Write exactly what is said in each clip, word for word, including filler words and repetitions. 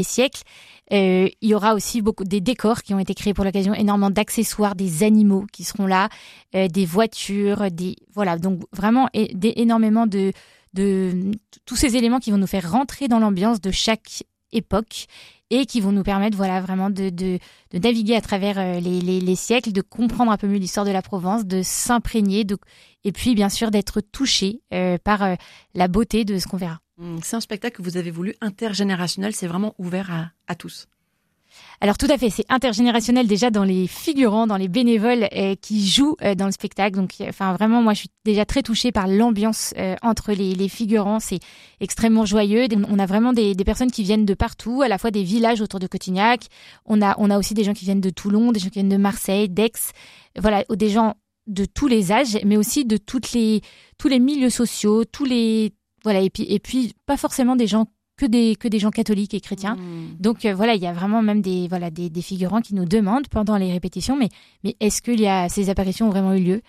siècles. Euh, il y aura aussi beaucoup des décors qui ont été créés pour l'occasion, énormément d'accessoires, des animaux qui seront là, euh, des voitures, des voilà, donc vraiment é- des, énormément de de tous ces éléments qui vont nous faire rentrer dans l'ambiance de chaque époque et qui vont nous permettre voilà vraiment de de, de naviguer à travers euh, les, les les siècles, de comprendre un peu mieux l'histoire de la Provence, de s'imprégner, de et puis bien sûr d'être touché euh, par euh, la beauté de ce qu'on verra. C'est un spectacle que vous avez voulu intergénérationnel, c'est vraiment ouvert à, à tous. Alors tout à fait, c'est intergénérationnel déjà dans les figurants, dans les bénévoles euh, qui jouent euh, dans le spectacle. Donc, enfin vraiment, moi je suis déjà très touchée par l'ambiance euh, entre les, les figurants. C'est extrêmement joyeux. On a vraiment des, des personnes qui viennent de partout, à la fois des villages autour de Cotignac. On a, on a aussi des gens qui viennent de Toulon, des gens qui viennent de Marseille, d'Aix. Voilà, des gens de tous les âges, mais aussi de toutes les, tous les milieux sociaux, tous les voilà. Et puis, et puis pas forcément des gens que des que des gens catholiques et chrétiens. Mmh. Donc euh, voilà, il y a vraiment même des voilà des, des figurants qui nous demandent pendant les répétitions, mais mais est-ce que il y a ces apparitions ont vraiment eu lieu?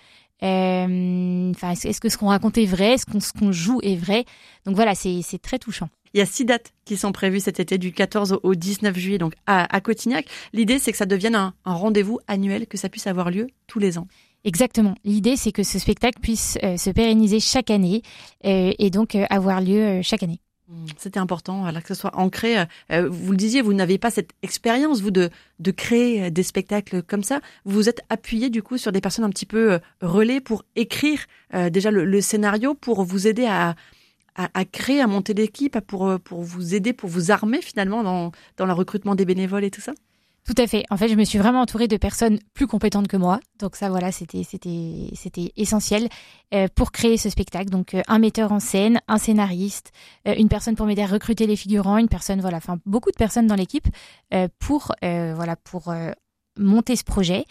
Enfin, euh, est-ce, est-ce que ce qu'on raconte est vrai? Est-ce qu'on ce qu'on joue est vrai? Donc voilà, c'est c'est très touchant. Il y a six dates qui sont prévues cet été, du quatorze au dix-neuf juillet, donc à, à Cotignac. L'idée, c'est que ça devienne un, un rendez-vous annuel, que ça puisse avoir lieu tous les ans. Exactement. L'idée, c'est que ce spectacle puisse euh, se pérenniser chaque année euh, et donc euh, avoir lieu euh, chaque année. C'était important, voilà, que ce soit ancré. Euh, vous le disiez, vous n'avez pas cette expérience, vous, de, de créer des spectacles comme ça. Vous vous êtes appuyé, du coup, sur des personnes un petit peu euh, relais pour écrire euh, déjà le, le scénario, pour vous aider à, à, à créer, à monter l'équipe, pour, pour vous aider, pour vous armer, finalement, dans, dans le recrutement des bénévoles et tout ça. Tout à fait. En fait, je me suis vraiment entourée de personnes plus compétentes que moi. Donc ça, voilà, c'était c'était c'était essentiel euh, pour créer ce spectacle. Donc euh, un metteur en scène, un scénariste, euh, une personne pour m'aider à recruter les figurants, une personne, voilà, enfin beaucoup de personnes dans l'équipe euh, pour euh, voilà pour euh, monter ce projet.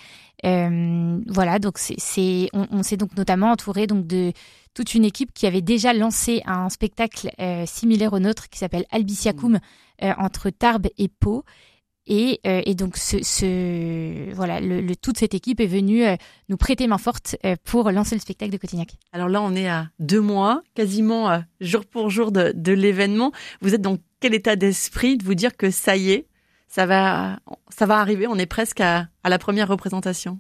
Euh, voilà, donc c'est, c'est on, on s'est donc notamment entouré donc de toute une équipe qui avait déjà lancé un spectacle euh, similaire au nôtre qui s'appelle Albiciacum euh, entre Tarbes et Pau. Et, euh, et donc, ce, ce, voilà, le, le, toute cette équipe est venue euh, nous prêter main forte euh, pour lancer le spectacle de Cotignac. Alors là, on est à deux mois, quasiment euh, jour pour jour de, de l'événement. Vous êtes dans quel état d'esprit de vous dire que ça y est, ça va, ça va arriver, on est presque à, à la première représentation?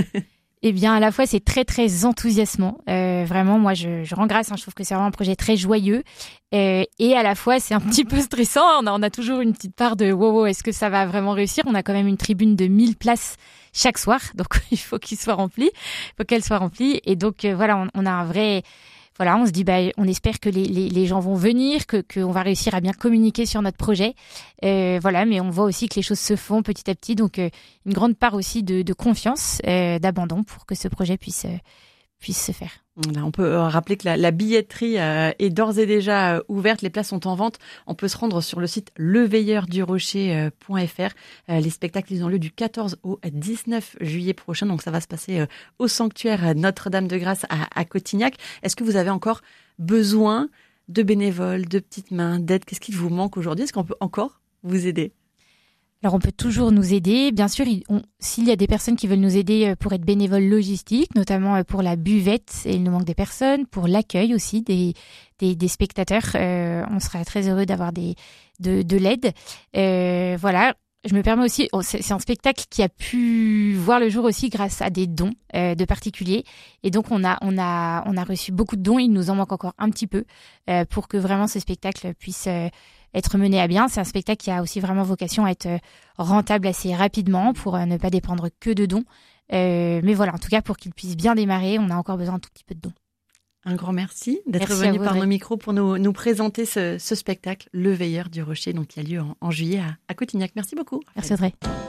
Eh bien, à la fois, c'est très, très enthousiasmant. Euh, vraiment, moi, je, je rends grâce. Hein, je trouve que c'est vraiment un projet très joyeux. Euh, et à la fois, c'est un petit peu stressant. On a, on a toujours une petite part de « wow, wow, est-ce que ça va vraiment réussir ?» On a quand même une tribune de mille places chaque soir. Donc, il faut qu'il soit rempli. Il faut qu'elle soit remplie. Et donc, euh, voilà, on, on a un vrai... Voilà, on se dit, bah, on espère que les, les, les gens vont venir, que qu'on va réussir à bien communiquer sur notre projet. Euh, voilà, mais on voit aussi que les choses se font petit à petit, donc euh, une grande part aussi de, de confiance, euh, d'abandon pour que ce projet puisse euh, puisse se faire. Là, on peut rappeler que la, la billetterie euh, est d'ores et déjà euh, ouverte, les places sont en vente. On peut se rendre sur le site le veilleur du rocher point f r. Euh, les spectacles, ils ont lieu du quatorze au dix-neuf juillet prochain, donc ça va se passer euh, au sanctuaire Notre-Dame-de-Grâce à, à Cotignac. Est-ce que vous avez encore besoin de bénévoles, de petites mains, d'aide? Qu'est-ce qui vous manque aujourd'hui? Est-ce qu'on peut encore vous aider? Alors, on peut toujours nous aider. Bien sûr, il, on, s'il y a des personnes qui veulent nous aider pour être bénévoles logistiques, notamment pour la buvette, et il nous manque des personnes, pour l'accueil aussi des, des, des spectateurs, euh, on sera très heureux d'avoir des, de, de l'aide. Euh, voilà. Je me permets aussi, oh, c'est, c'est un spectacle qui a pu voir le jour aussi grâce à des dons euh, de particuliers. Et donc, on a, on, a, on a reçu beaucoup de dons. Il nous en manque encore un petit peu euh, pour que vraiment ce spectacle puisse... Euh, être mené à bien. C'est un spectacle qui a aussi vraiment vocation à être rentable assez rapidement pour ne pas dépendre que de dons. Euh, mais voilà, en tout cas, pour qu'il puisse bien démarrer, on a encore besoin d'un tout petit peu de dons. Un grand merci d'être merci venu par nos micros pour nous, nous présenter ce, ce spectacle, Le Veilleur du Rocher, donc qui a lieu en, en juillet à, à Cotignac. Merci beaucoup. Merci Audrey.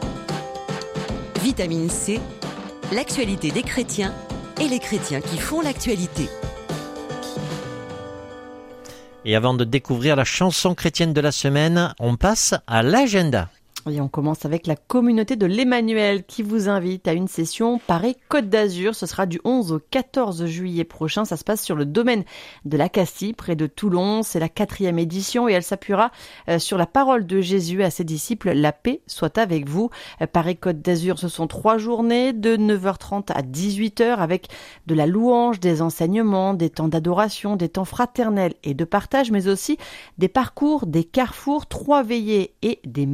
Vitamine C, l'actualité des chrétiens et les chrétiens qui font l'actualité. Et avant de découvrir la chanson chrétienne de la semaine, on passe à l'agenda. Et on commence avec la communauté de l'Emmanuel qui vous invite à une session Paris Côte d'Azur. Ce sera du onze au quatorze juillet prochain. Ça se passe sur le domaine de la Castille, près de Toulon. C'est la quatrième édition et elle s'appuiera sur la parole de Jésus à ses disciples. La paix soit avec vous. Paris Côte d'Azur, ce sont trois journées de neuf heures trente à dix-huit heures avec de la louange, des enseignements, des temps d'adoration, des temps fraternels et de partage, mais aussi des parcours, des carrefours, trois veillées et des